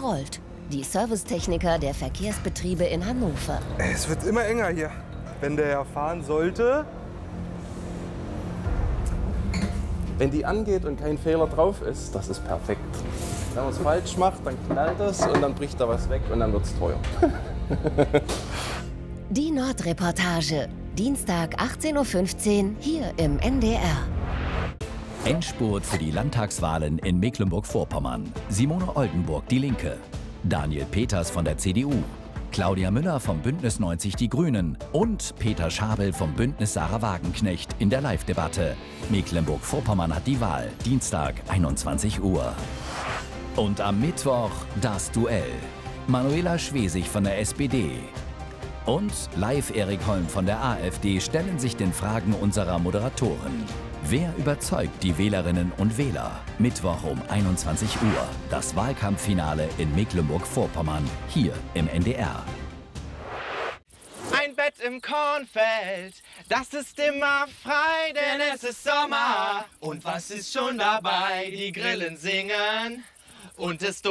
rollt. Die Servicetechniker der Verkehrsbetriebe in Hannover. Es wird immer enger hier. Wenn der ja fahren sollte. Wenn die angeht und kein Fehler drauf ist, das ist perfekt. Wenn man es falsch macht, dann knallt es und dann bricht da was weg und dann wird es teuer. Die Nordreportage. Dienstag 18:15 Uhr hier im NDR. Endspurt für die Landtagswahlen in Mecklenburg-Vorpommern. Simone Oldenburg, Die Linke. Daniel Peters von der CDU. Claudia Müller vom Bündnis 90 Die Grünen und Peter Schabel vom Bündnis Sarah Wagenknecht in der Live-Debatte. Mecklenburg-Vorpommern hat die Wahl, Dienstag 21 Uhr. Und am Mittwoch das Duell. Manuela Schwesig von der SPD und Live Erik Holm von der AfD stellen sich den Fragen unserer Moderatoren. Wer überzeugt die Wählerinnen und Wähler? Mittwoch um 21 Uhr, das Wahlkampffinale in Mecklenburg-Vorpommern, hier im NDR. Ein Bett im Kornfeld, das ist immer frei, denn es ist Sommer. Und was ist schon dabei? Die Grillen singen und es